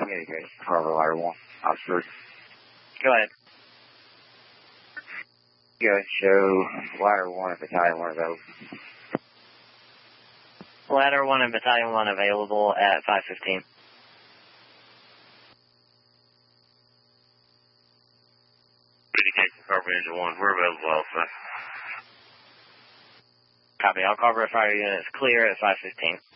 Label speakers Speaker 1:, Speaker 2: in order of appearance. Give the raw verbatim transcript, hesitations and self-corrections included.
Speaker 1: Communication, Carver Ladder one, Oxford.
Speaker 2: Go ahead.
Speaker 1: Go ahead and show Ladder one and Battalion one available.
Speaker 2: Ladder one and Battalion one available at five fifteen.
Speaker 3: Communication, Carver Engine one, we're available also.
Speaker 2: Copy, all Carver fire units clear at five fifteen.